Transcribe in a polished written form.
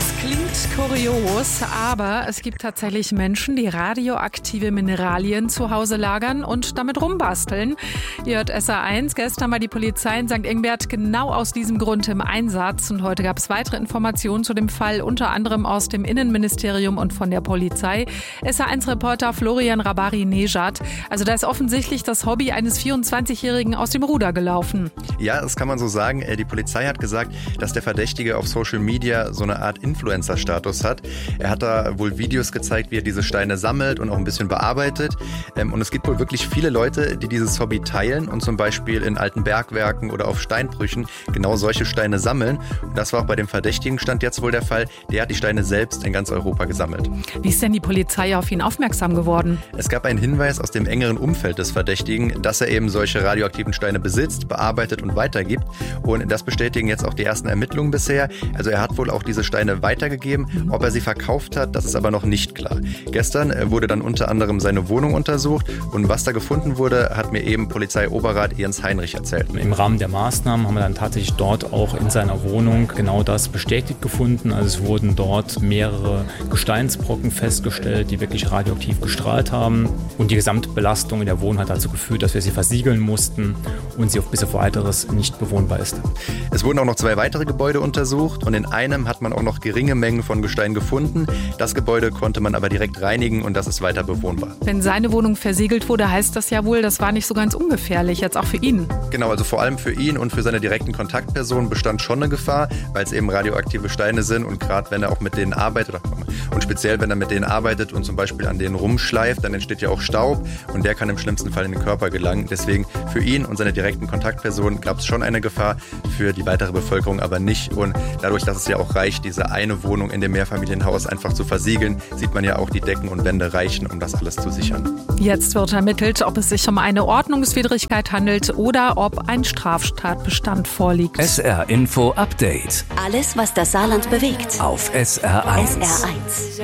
Das klingt kurios, aber es gibt tatsächlich Menschen, die radioaktive Mineralien zu Hause lagern und damit rumbasteln. Ihr hört SR1. Gestern war die Polizei in St. Ingbert genau aus diesem Grund im Einsatz. Und heute gab es weitere Informationen zu dem Fall, unter anderem aus dem Innenministerium und von der Polizei. SR1-Reporter Florian Rabari-Nejad. Also da ist offensichtlich das Hobby eines 24-Jährigen aus dem Ruder gelaufen. Ja, das kann man so sagen. Die Polizei hat gesagt, dass der Verdächtige auf Social Media so eine Art Influencer-Status hat. Er hat da wohl Videos gezeigt, wie er diese Steine sammelt und auch ein bisschen bearbeitet. Und es gibt wohl wirklich viele Leute, die dieses Hobby teilen und zum Beispiel in alten Bergwerken oder auf Steinbrüchen genau solche Steine sammeln. Und das war auch bei dem Verdächtigen Stand jetzt wohl der Fall. Der hat die Steine selbst in ganz Europa gesammelt. Wie ist denn die Polizei auf ihn aufmerksam geworden? Es gab einen Hinweis aus dem engeren Umfeld des Verdächtigen, dass er eben solche radioaktiven Steine besitzt, bearbeitet und weitergibt. Und das bestätigen jetzt auch die ersten Ermittlungen bisher. Also er hat wohl auch diese Steine weitergegeben. Ob er sie verkauft hat, das ist aber noch nicht klar. Gestern wurde dann unter anderem seine Wohnung untersucht und was da gefunden wurde, hat mir eben Polizeioberrat Jens Heinrich erzählt. Im Rahmen der Maßnahmen haben wir dann tatsächlich dort auch in seiner Wohnung genau das bestätigt gefunden. Also es wurden dort mehrere Gesteinsbrocken festgestellt, die wirklich radioaktiv gestrahlt haben. Und die Gesamtbelastung in der Wohnung hat dazu geführt, dass wir sie versiegeln mussten und sie auch bis auf weiteres nicht bewohnbar ist. Es wurden auch noch 2 weitere Gebäude untersucht und in einem hat man auch noch geringe Mengen von Gestein gefunden. Das Gebäude konnte man aber direkt reinigen und das ist weiter bewohnbar. Wenn seine Wohnung versiegelt wurde, heißt das ja wohl, das war nicht so ganz ungefährlich, jetzt auch für ihn. Genau, also vor allem für ihn und für seine direkten Kontaktpersonen bestand schon eine Gefahr, weil es eben radioaktive Steine sind und gerade wenn er auch mit denen arbeitet und speziell wenn er mit denen arbeitet und zum Beispiel an denen rumschleift, dann entsteht ja auch Staub und der kann im schlimmsten Fall in den Körper gelangen. Deswegen für ihn und seine direkten Kontaktpersonen gab es schon eine Gefahr, für die weitere Bevölkerung aber nicht. Und dadurch, dass es ja auch reicht, diese eine Wohnung in dem Mehrfamilienhaus einfach zu versiegeln, sieht man ja auch, die Decken und Wände reichen, um das alles zu sichern. Jetzt wird ermittelt, ob es sich um eine Ordnungswidrigkeit handelt oder ob ein Straftatbestand vorliegt. SR Info Update. Alles, was das Saarland bewegt. Auf SR1. SR1.